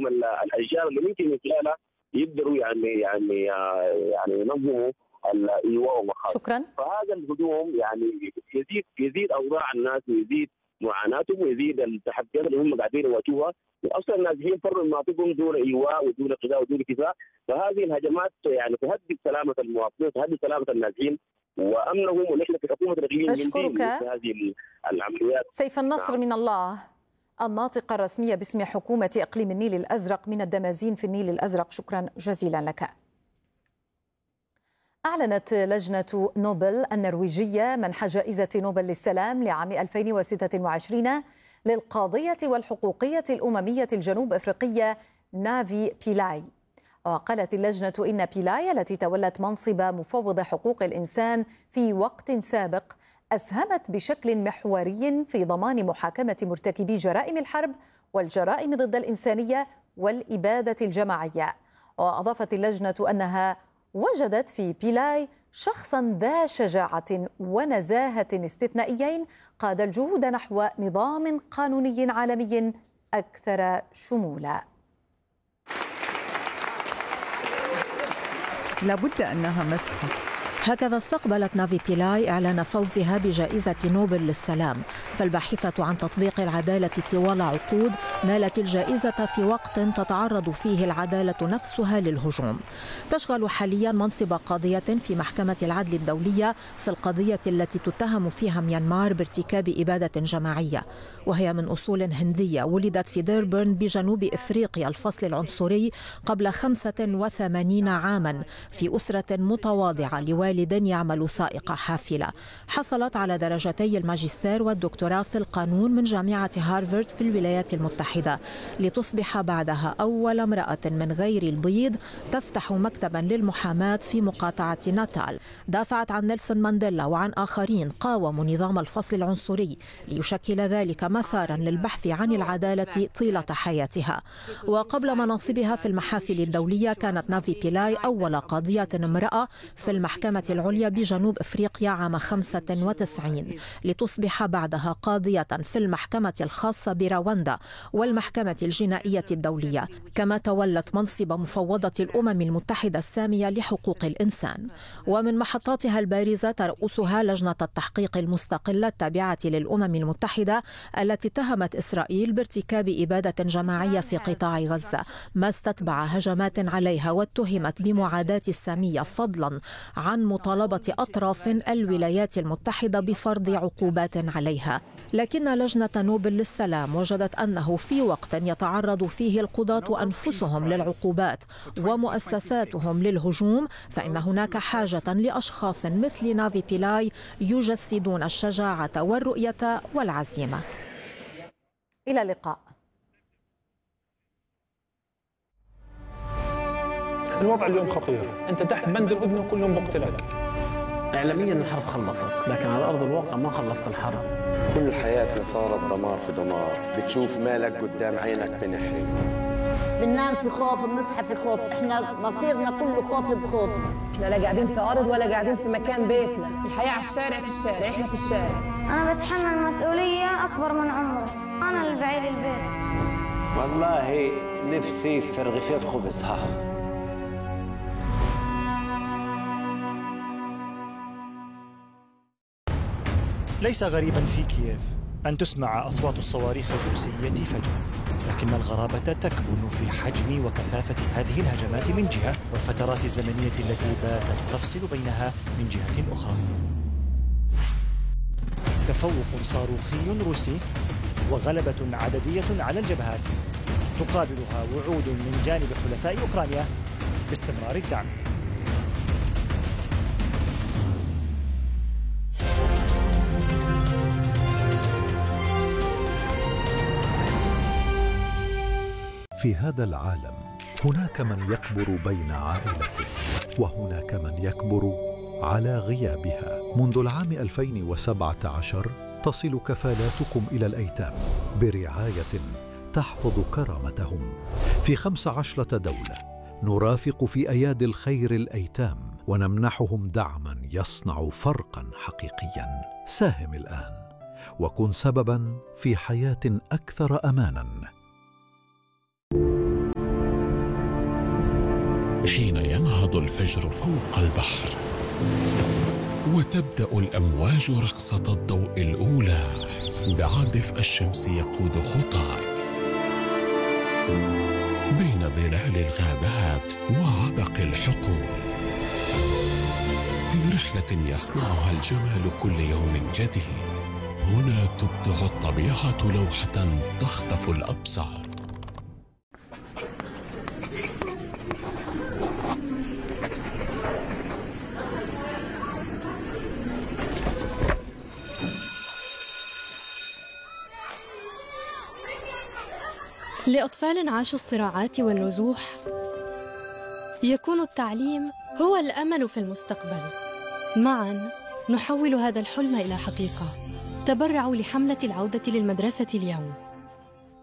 عندهم الاشجار اللي ممكن من خلالها يقدروا ينظموا الايواء والمخاطر. شكرا. فهذا الهجوم يعني يزيد اوضاع الناس ويزيد معاناتهم ويزيد التحديات اللي هم قاعدين يواجهوها، واصلا النازحين فروا مناطقهم دون ايواء ودون غذاء ودون كفاء، فهذه الهجمات يعني تهدد سلامه المواطنين وتهدد سلامه النازحين وامنهم، ونحن في حكومه الاقليم أشكرك هذه العمليات. سيف النصر من الله، الناطقة الرسمية باسم حكومة إقليم النيل الأزرق من الدمازين في النيل الأزرق، شكرا جزيلا لك. أعلنت لجنة نوبل النرويجية منح جائزة نوبل للسلام لعام 2026 للقاضية والحقوقية الأممية الجنوب أفريقية نافي بيلاي. وقالت اللجنة إن بيلاي التي تولت منصب مفوض حقوق الإنسان في وقت سابق أسهمت بشكل محوري في ضمان محاكمة مرتكبي جرائم الحرب والجرائم ضد الإنسانية والإبادة الجماعية. وأضافت اللجنة أنها وجدت في بيلاي شخصا ذا شجاعة ونزاهة استثنائيين قاد الجهود نحو نظام قانوني عالمي أكثر شمولا. لابد أنها مسحة. هكذا استقبلت نافي بيلاي إعلان فوزها بجائزة نوبل للسلام، فالباحثة عن تطبيق العدالة طوال عقود نالت الجائزة في وقت تتعرض فيه العدالة نفسها للهجوم. تشغل حاليا منصب قاضية في محكمة العدل الدولية في القضية التي تتهم فيها ميانمار بارتكاب إبادة جماعية، وهي من أصول هندية ولدت في ديربورن بجنوب إفريقيا الفصل العنصري قبل 85 عاما في أسرة متواضعة لوالد يعمل سائق حافلة. حصلت على درجتي الماجستير والدكتوراه في القانون من جامعة هارفارد في الولايات المتحدة، لتصبح بعدها أول امرأة من غير البيض تفتح مكتبا للمحاماة في مقاطعة ناتال. دافعت عن نيلسون مانديلا وعن آخرين قاوموا نظام الفصل العنصري ليشكل ذلك مسارا للبحث عن العدالة طيلة حياتها. وقبل مناصبها في المحافل الدولية كانت نافي بيلاي أول قاضية امرأة في المحكمة العليا بجنوب أفريقيا عام 95، لتصبح بعدها قاضية في المحكمة الخاصة برواندا والمحكمة الجنائية الدولية، كما تولت منصب مفوضة الأمم المتحدة السامية لحقوق الإنسان. ومن محطاتها البارزة ترأسها لجنة التحقيق المستقلة التابعة للأمم المتحدة التي اتهمت إسرائيل بارتكاب إبادة جماعية في قطاع غزة، ما استتبع هجمات عليها، واتهمت بمعاداة السامية فضلا عن مطالبة أطراف الولايات المتحدة بفرض عقوبات عليها. لكن لجنة نوبل للسلام وجدت أنه في وقت يتعرض فيه القضاة أنفسهم للعقوبات ومؤسساتهم للهجوم، فإن هناك حاجة لأشخاص مثل نافي بيلاي يجسدون الشجاعة والرؤية والعزيمة. إلى اللقاء. الوضع اليوم خطير، أنت تحت بند الهدنة كل يوم بقتلك. إعلاميا الحرب خلصت، لكن على أرض الواقع ما خلصت الحرب. كل حياتنا صارت دمار في دمار، بتشوف مالك قدام عينك بنحرق. بننام في خوف، بنصحى في خوف، احنا مصيرنا كله خوف بخوف. احنا لا قاعدين في أرض ولا قاعدين في مكان بيتنا، الحياة على الشارع، في الشارع، احنا في الشارع. أنا بتحمل مسؤولية أكبر من عمري، أنا اللي بعيد البيت. والله نفسي في رغيفين خبز. ليس غريبا في كييف أن تسمع أصوات الصواريخ الروسية فجأة، لكن الغرابة تكمن في حجم وكثافة هذه الهجمات من جهة، والفترات الزمنية التي باتت تفصل بينها من جهة أخرى. تفوق صاروخي روسي وغلبة عددية على الجبهات تقابلها وعود من جانب حلفاء أوكرانيا باستمرار الدعم. في هذا العالم هناك من يكبر بين عائلته، وهناك من يكبر على غيابها. منذ العام 2017 تصل كفالاتكم إلى الأيتام برعاية تحفظ كرامتهم. في 15 دولة نرافق في أيادي الخير الأيتام ونمنحهم دعما يصنع فرقا حقيقيا. ساهم الآن وكن سببا في حياة أكثر أمانا. حين ينهض الفجر فوق البحر وتبدأ الأمواج رقصة الضوء الأولى بعد الشمس يقود خطاك بين ظلال الغابات وعبق الحقول في رحلة يصنعها الجمال كل يوم جديد. هنا تبدع الطبيعة لوحة تخطف الأبصار. لأطفال عاشوا الصراعات والنزوح يكون التعليم هو الأمل في المستقبل. معاً نحول هذا الحلم إلى حقيقة. تبرعوا لحملة العودة للمدرسة اليوم.